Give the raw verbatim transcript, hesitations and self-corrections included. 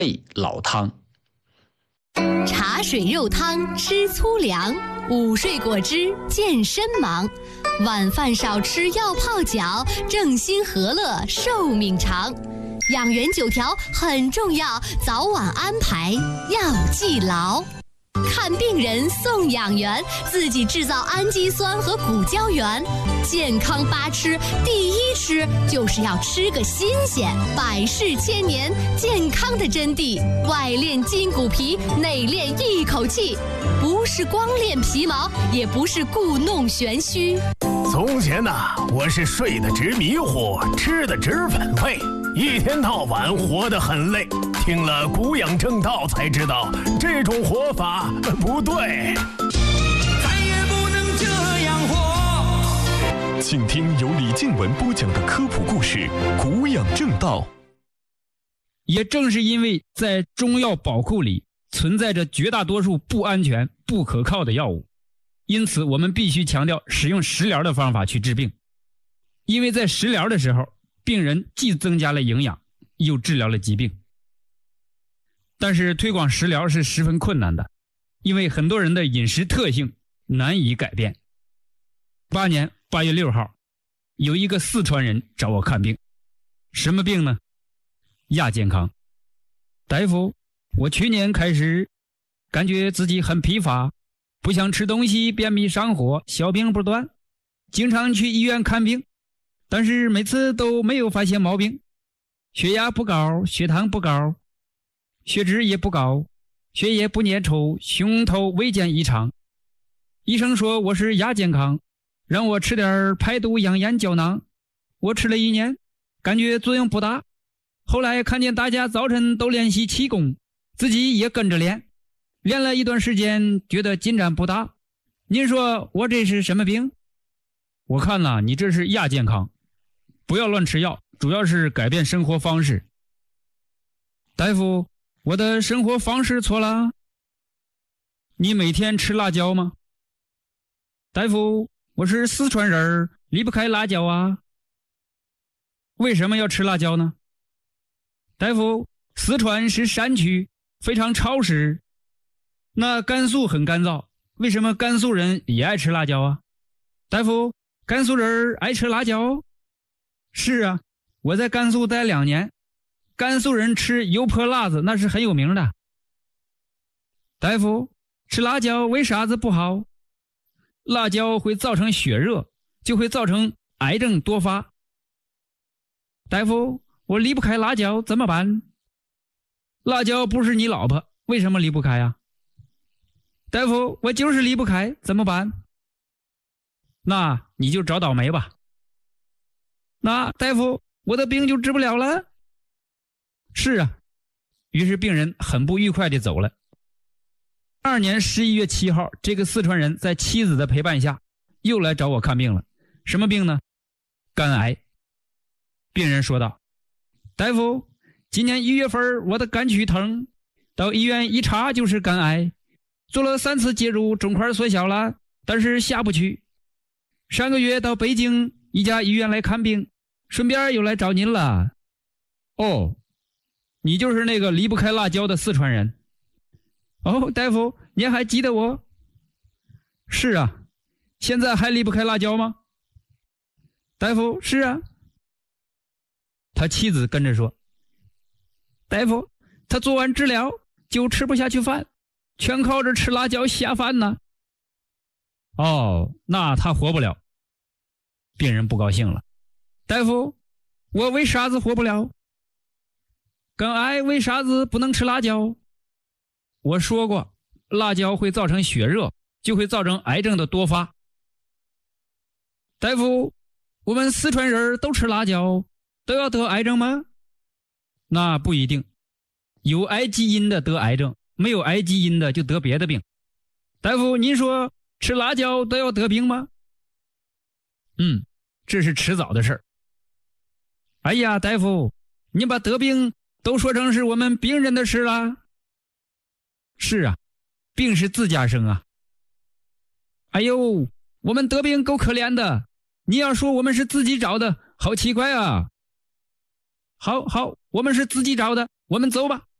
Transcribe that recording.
老汤。 茶水肉汤吃粗粮，午睡果汁健身忙，晚饭少吃药泡脚，正心和乐寿命长。养元九条很重要，早晚安排要记牢。看病人送养元，自己制造氨基酸和骨胶原。健康八吃，第一吃就是要吃个新鲜。百世千年，健康的真谛，外练筋骨皮，内练一口气，不是光练皮毛，也不是故弄玄虚。 从前呐、啊，我是睡得直迷糊，吃得直反胃，一天到晚活得很累。听了古养正道才知道，这种活法不对， 再也不能这样活。 请听由李静文播讲的科普故事《古养正道》。 也正是因为在中药宝库里存在着绝大多数不安全、不可靠的药物，因此我们必须强调使用食疗的方法去治病。因为在食疗的时候，病人既增加了营养，又治疗了疾病。但是推广食疗是十分困难的，因为很多人的饮食特性难以改变。八年八月六号，有一个四川人找我看病，什么病呢？亚健康。大夫，我去年开始感觉自己很疲乏，不想吃东西，便秘上火，小病不断，经常去医院看病，但是每次都没有发现毛病。血压不高，血糖不高，血脂也不高，血液不粘稠，胸头未见异常。医生说我是亚健康，让我吃点排毒养颜胶囊。我吃了一年，感觉作用不大。后来看见大家早晨都练习气功，自己也跟着练，练了一段时间，觉得进展不大。您说我这是什么病？我看呐，你这是亚健康，不要乱吃药，主要是改变生活方式。大夫，我的生活方式错了？你每天吃辣椒吗？大夫，我是四川人，离不开辣椒啊。为什么要吃辣椒呢？大夫，四川是山区，非常潮湿。那甘肃很干燥，为什么甘肃人也爱吃辣椒啊？大夫，甘肃人爱吃辣椒？是啊，我在甘肃待两年，甘肃人吃油泼辣子那是很有名的。大夫，吃辣椒为啥子不好？辣椒会造成血热，就会造成癌症多发。大夫，我离不开辣椒怎么办？辣椒不是你老婆，为什么离不开啊？大夫，我就是离不开，怎么办？那你就找倒霉吧。那大夫，我的病就治不了了？是啊，于是病人很不愉快地走了。二年十一月七号，这个四川人在妻子的陪伴下又来找我看病了。什么病呢？肝癌。病人说道，大夫，今年一月份我的肝区疼，到医院一查就是肝癌，做了三次介入，肿块缩小了，但是下不去。上个月到北京一家医院来看病，顺便又来找您了。哦，你就是那个离不开辣椒的四川人。哦，大夫，您还记得我？是啊，现在还离不开辣椒吗？大夫，是啊。他妻子跟着说，大夫，他做完治疗就吃不下去饭，全靠着吃辣椒下饭呢。哦，那他活不了。病人不高兴了，大夫，我为啥子活不了？肝癌为啥子不能吃辣椒？我说过，辣椒会造成血热，就会造成癌症的多发。大夫，我们四川人都吃辣椒，都要得癌症吗？那不一定，有癌基因的得癌症，没有癌基因的就得别的病。大夫，您说吃辣椒都要得病吗？嗯，这是迟早的事儿。哎呀，大夫，你把得病都说成是我们病人的事了。是啊，病是自家生啊。哎呦，我们得病够可怜的，你要说我们是自己找的，好奇怪啊。好好，我们是自己找的，我们走吧。